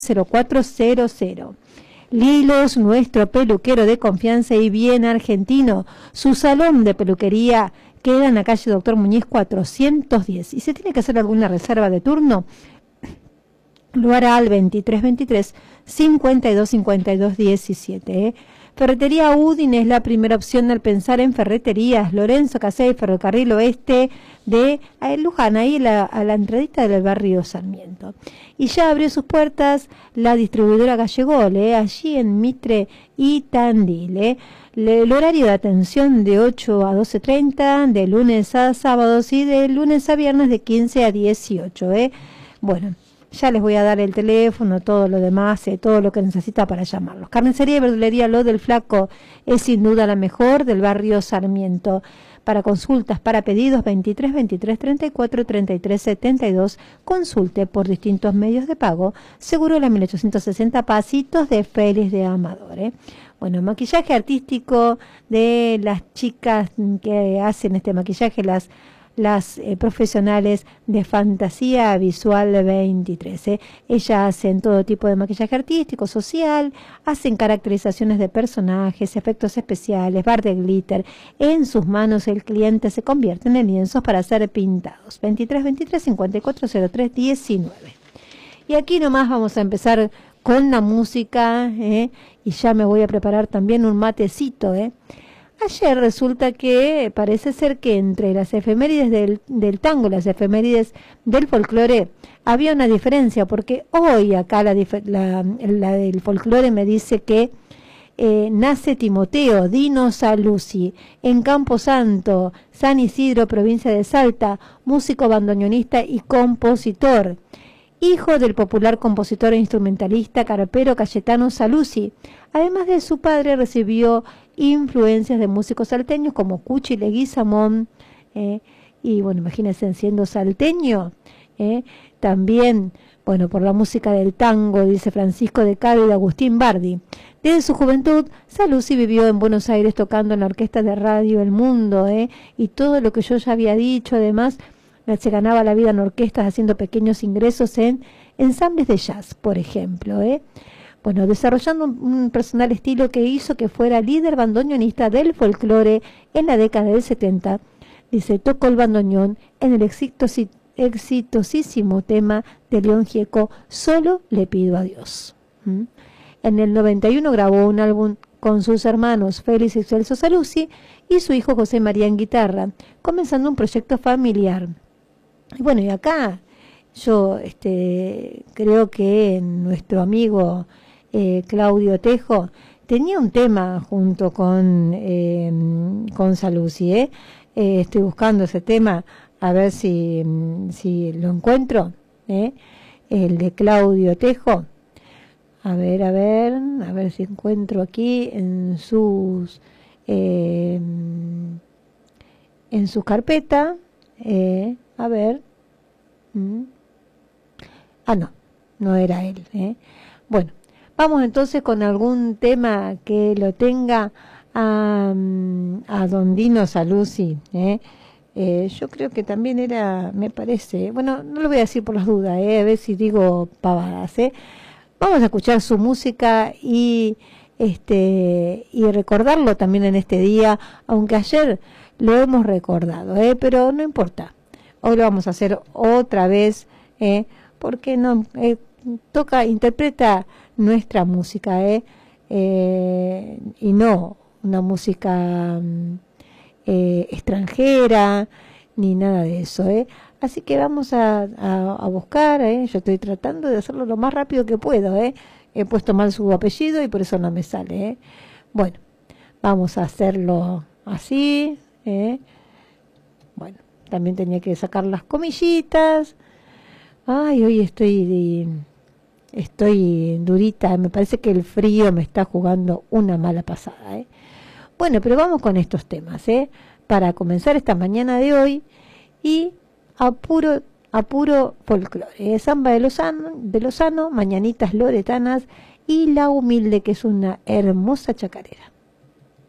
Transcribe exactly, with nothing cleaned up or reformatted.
cero cuatro cero cero. Lilos, nuestro peluquero de confianza y bien argentino. Su salón de peluquería queda en la calle Doctor Muñiz cuatrocientos diez. Y si tiene que hacer alguna reserva de turno, lo hará al veintitrés veintitrés, cincuenta y dos cincuenta y dos diecisiete. ¿eh? Ferretería Udin es la primera opción al pensar en ferreterías. Lorenzo Casey, Ferrocarril Oeste de Luján, ahí la, a la entradita del barrio Sarmiento. Y ya abrió sus puertas la distribuidora Gallegol, ¿eh? allí en Mitre y Tandil. ¿eh? El horario de atención de ocho a doce treinta, de lunes a sábados y de lunes a viernes de quince a dieciocho. ¿eh? Bueno, ya les voy a dar el teléfono, todo lo demás, eh, todo lo que necesita para llamarlos. Carnicería y verdulería Lo del Flaco es sin duda la mejor del barrio Sarmiento. Para consultas, para pedidos, veintitrés veintitrés treinta y cuatro treinta y tres setenta y dos. Consulte por distintos medios de pago. Seguro la mil ochocientos sesenta Pasitos de Félix de Amador. ¿eh? Bueno, maquillaje artístico de las chicas que hacen este maquillaje, las las eh, profesionales de Fantasía Visual veintitrés. ¿eh? Ellas hacen todo tipo de maquillaje artístico, social, hacen caracterizaciones de personajes, efectos especiales, bar de glitter. En sus manos el cliente se convierte en lienzos para ser pintados. veintitrés veintitrés cincuenta y cuatro cero tres diecinueve. Y aquí nomás vamos a empezar con la música, ¿eh? y ya me voy a preparar también un matecito, ¿eh? Ayer resulta que parece ser que entre las efemérides del, del tango, las efemérides del folclore, había una diferencia, porque hoy acá la, la, la del folclore me dice que eh, nace Timoteo Dino Saluzzi en Camposanto, San Isidro, provincia de Salta, músico bandoneonista y compositor. Hijo del popular compositor e instrumentalista carpero Cayetano Saluzzi. Además de su padre, recibió influencias de músicos salteños como Cuchi Leguizamón, eh, y bueno, imagínense siendo salteño, eh, también, bueno, por la música del tango, dice Francisco de Caro y Agustín Bardi. Desde su juventud, Saluzzi vivió en Buenos Aires tocando en la orquesta de radio El Mundo, eh, y todo lo que yo ya había dicho, además, se ganaba la vida en orquestas haciendo pequeños ingresos en ensambles de jazz, por ejemplo. ¿eh? Bueno, desarrollando un, un personal estilo que hizo que fuera líder bandoneonista del folclore en la década del setenta. Dice, tocó el bandoneón en el exitosi, exitosísimo tema de León Gieco, Solo le pido a Dios. ¿Mm? En el noventa y uno grabó un álbum con sus hermanos Félix y Celso Saluzzi y su hijo José María en guitarra, comenzando un proyecto familiar. Y bueno, y acá yo este, creo que nuestro amigo eh, Claudio Tejo tenía un tema junto con, eh, con Saluzzi. ¿eh? Eh, estoy buscando ese tema a ver si, si lo encuentro, ¿eh? el de Claudio Tejo. A ver, a ver, a ver si encuentro aquí en sus eh, en su carpeta. Eh, a ver. Mm. Ah, no, no era él. ¿eh? Bueno, vamos entonces con algún tema que lo tenga a, a Don Dino Saluzzi. ¿eh? Eh, yo creo que también era, me parece, bueno, no lo voy a decir por las dudas, ¿eh? a ver si digo pavadas. ¿eh? Vamos a escuchar su música y este y recordarlo también en este día, aunque ayer lo hemos recordado, ¿eh? pero no importa. Hoy lo vamos a hacer otra vez, ¿eh? porque no eh, toca, interpreta nuestra música, ¿eh? Eh, y no una música eh, extranjera ni nada de eso, ¿eh? Así que vamos a, a, a buscar, ¿eh? yo estoy tratando de hacerlo lo más rápido que puedo, ¿eh? he puesto mal su apellido y por eso no me sale. ¿eh? Bueno, vamos a hacerlo así, ¿eh? bueno. También tenía que sacar las comillitas. Ay, hoy estoy estoy durita. Me parece que el frío me está jugando una mala pasada. ¿eh? Bueno, pero vamos con estos temas, ¿eh? Para comenzar esta mañana de hoy. Y a puro, a puro folclore. ¿eh? Samba de Lozano, de Lozano, Mañanitas Loretanas y La Humilde, que es una hermosa chacarera.